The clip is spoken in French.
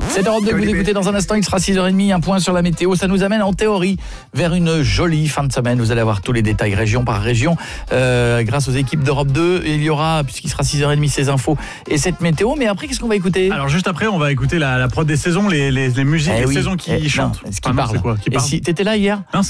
C'est Europe 2 que vous écoutez dans un instant, il sera 6h30, un point sur la météo. Ça nous amène en théorie vers une jolie fin de semaine. Vous allez avoir tous les détails région par région grâce aux équipes d'Europe 2. Il y aura, puisqu'il sera 6h30, ces infos et cette météo. Mais après, qu'est-ce qu'on va écouter ? Alors juste après, on va écouter la prod des saisons, les musiques des saisons qui chantent. Ce qui parle. C'est quoi qui Et parle si t'étais là hier ? Non,